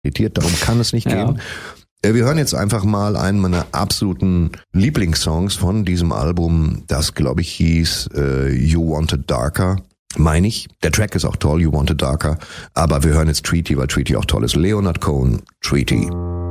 irritiert, darum kann es nicht gehen. Wir hören jetzt einfach mal einen meiner absoluten Lieblingssongs von diesem Album, das glaube ich hieß You Want It Darker. Meine ich. Der Track ist auch toll, You Want It Darker. Aber wir hören jetzt Treaty, weil Treaty auch toll ist. Leonard Cohen, Treaty.